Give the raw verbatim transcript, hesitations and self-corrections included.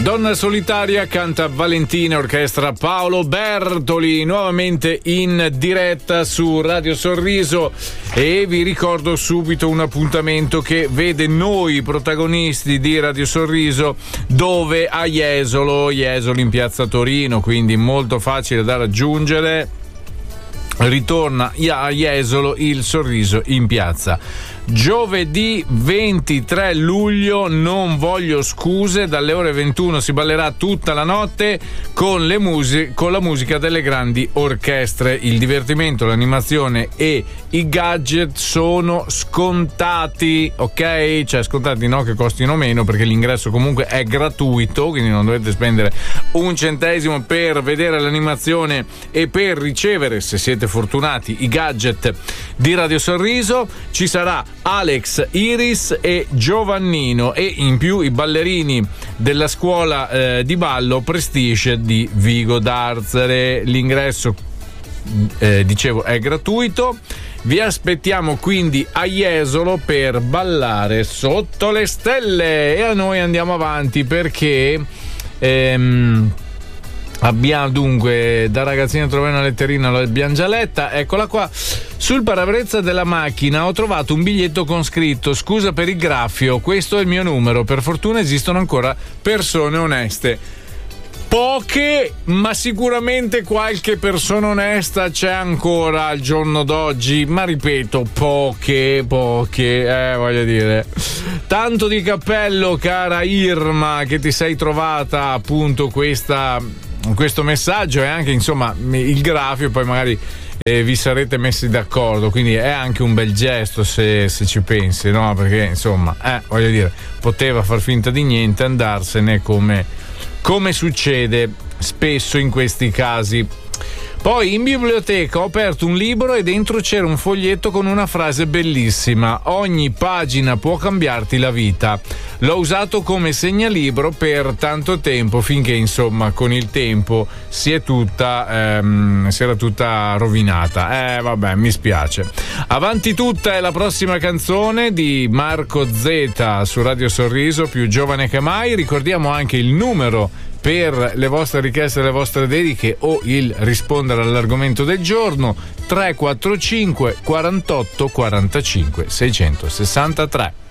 Donna solitaria canta Valentina, orchestra Paolo Bertoli, nuovamente in diretta su Radio Sorriso, e vi ricordo subito un appuntamento che vede noi protagonisti di Radio Sorriso dove a Jesolo, Jesolo in piazza Torino, quindi molto facile da raggiungere. Ritorna a Jesolo il Sorriso in piazza. Giovedì ventitré luglio, non voglio scuse, dalle ore ventuno si ballerà tutta la notte con, le music- con la musica delle grandi orchestre. Il divertimento, l'animazione e i gadget sono scontati, ok? Cioè scontati, no che costino meno, perché l'ingresso comunque è gratuito, quindi non dovete spendere un centesimo per vedere l'animazione e per ricevere, se siete fortunati, i gadget di Radio Sorriso. Ci sarà Alex, Iris e Giovannino, e in più i ballerini della scuola eh, di ballo Prestige di Vigo d'Arzere. L'ingresso eh, dicevo è gratuito. Vi aspettiamo quindi a Jesolo per ballare sotto le stelle, e a noi andiamo avanti perché ehm, abbiamo dunque da ragazzina trovare una letterina, l'abbiamo già letta, eccola qua. Sul parabrezza della macchina ho trovato un biglietto con scritto: scusa per il graffio, questo è il mio numero, per fortuna esistono ancora persone oneste. Poche, ma sicuramente qualche persona onesta c'è ancora al giorno d'oggi, ma ripeto, poche, poche, eh, voglio dire. Tanto di cappello, cara Irma, che ti sei trovata appunto questa, questo messaggio, e anche insomma il graffio, poi magari eh, vi sarete messi d'accordo, quindi è anche un bel gesto se, se ci pensi, no? Perché insomma, eh, voglio dire, poteva far finta di niente, andarsene come... come succede spesso in questi casi. Poi in biblioteca ho aperto un libro e dentro c'era un foglietto con una frase bellissima: ogni pagina può cambiarti la vita. L'ho usato come segnalibro per tanto tempo, finché insomma con il tempo si è tutta ehm, si era tutta rovinata. Eh vabbè, mi spiace. Avanti tutta è la prossima canzone di Marco Z su Radio Sorriso, più giovane che mai. Ricordiamo anche il numero per le vostre richieste, le vostre dediche o il rispondere all'argomento del giorno: tre quattro cinque quarantotto quarantacinque seicentosessantatré.